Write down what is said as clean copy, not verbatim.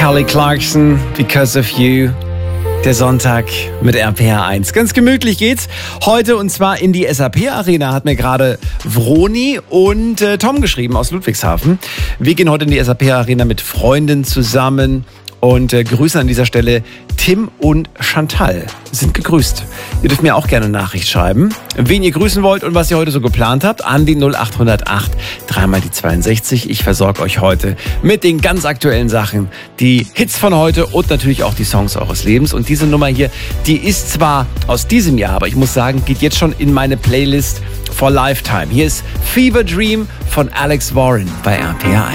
Kelly Clarkson, Because of You. Der Sonntag mit RPR 1. Ganz gemütlich geht's heute und zwar in die SAP-Arena, hat mir gerade Vroni und Tom geschrieben aus Ludwigshafen. Wir gehen heute in die SAP-Arena mit Freunden zusammen und grüßen an dieser Stelle Tim und Chantal. Sind gegrüßt. Ihr dürft mir auch gerne eine Nachricht schreiben, wen ihr grüßen wollt und was ihr heute so geplant habt, an die 0808 3 die 62. Ich versorge euch heute mit den ganz aktuellen Sachen, die Hits von heute und natürlich auch die Songs eures Lebens. Und diese Nummer hier, die ist zwar aus diesem Jahr, aber ich muss sagen, geht jetzt schon in meine Playlist for Lifetime. Hier ist Fever Dream von Alex Warren bei RPR 1.